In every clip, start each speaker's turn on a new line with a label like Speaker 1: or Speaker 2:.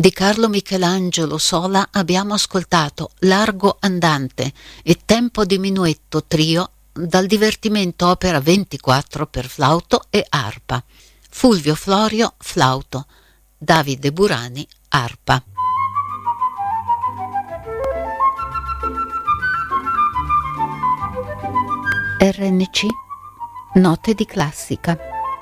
Speaker 1: Di Carlo Michelangelo Sola abbiamo ascoltato Largo Andante e Tempo di Minuetto trio dal divertimento opera 24 per flauto e arpa. Fulvio Florio, flauto, Davide Burani, arpa. RNC, note di classica.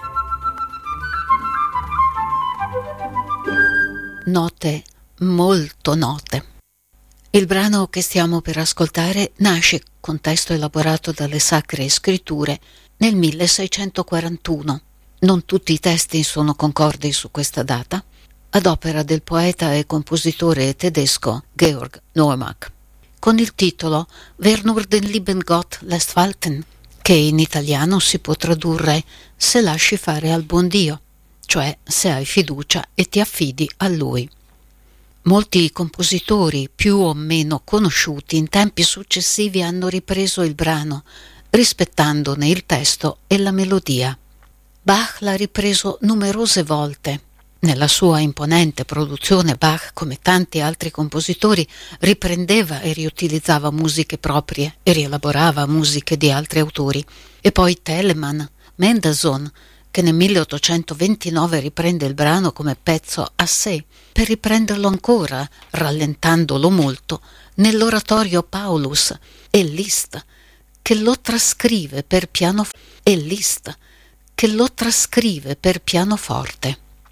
Speaker 1: Note molto note. Il brano che stiamo per ascoltare nasce con testo elaborato dalle Sacre Scritture nel 1641. Non tutti i testi sono concordi su questa data, ad opera del poeta e compositore tedesco Georg Naumack, con il titolo Wer nur den lieben Gott lässt walten, che in italiano si può tradurre Se lasci fare al buon Dio, cioè se hai fiducia e ti affidi a Lui. Molti compositori più o meno conosciuti in tempi successivi hanno ripreso il brano, rispettandone il testo e la melodia. Bach l'ha ripreso numerose volte. Nella sua imponente produzione Bach, come tanti altri compositori, riprendeva e riutilizzava musiche proprie e rielaborava musiche di altri autori. E poi Telemann, Mendelssohn, che nel 1829 riprende il brano come pezzo a sé, per riprenderlo ancora, rallentandolo molto, nell'oratorio Paulus, e Liszt, che lo trascrive per pianoforte.